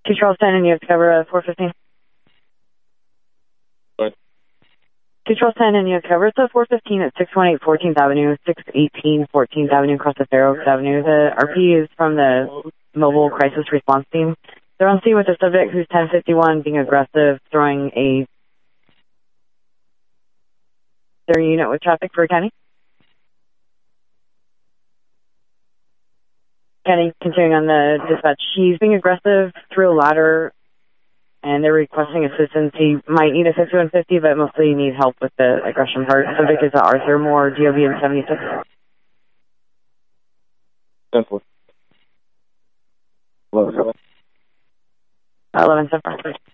2 Charles 10, and you have to cover 415. What? 2 Charles 10, and you have to cover 415 at 618 14th Avenue, 618 14th Avenue, across the Fair Oaks Avenue. The RP is from the Mobile Crisis Response Team. They're on scene with a subject who's 1051, being aggressive, throwing their unit with traffic for Kenny. Kenny, continuing on the dispatch, he's being aggressive through a ladder, and they're requesting assistance. He might need a 5150, but mostly need help with the aggression part. Subject is Arthur Moore, DOB in 76. 10-4. 11-7.